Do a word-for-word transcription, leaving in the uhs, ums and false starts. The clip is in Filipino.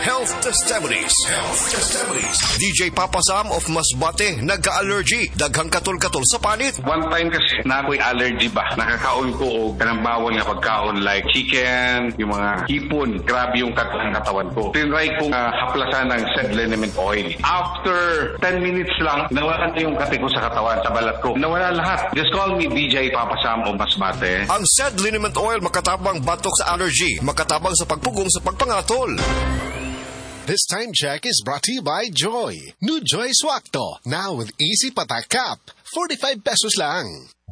Health Testimonies. Health Testimonies. D J Papa Sam of Masbate, nagka-allergy. Daghang katol-katol sa panit. One time kasi na ako'y allergy ba? Nakakaon ko o kanang bawal nga pagkaon like chicken, yung mga hipon. Grabe yung katang katawan ko. Tinry kong uh, haplasan ng said liniment oil. After ten minutes lang, nawala na yung kate ko sa katawan, sa balat ko. Nawala lahat. Just call me D J Papa Sam of Masbate. Ang said liniment oil makatabang batok sa allergy, makatabang sa pagpugong sa pagpangatol. This time check is brought to you by Joy. New Joy Swakto, now with easy patak cap. forty-five pesos lang.